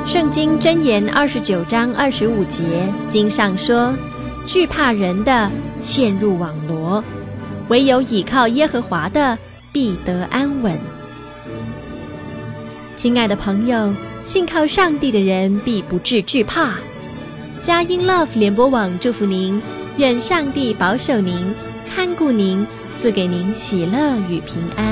圣经箴言29章25节经上说，惧怕人的陷入网罗，唯有倚靠耶和华的必得安稳。亲爱的朋友，信靠上帝的人必不致惧怕。佳音 Love 联播网祝福您，愿上帝保守您，看顾您，赐给您喜乐与平安。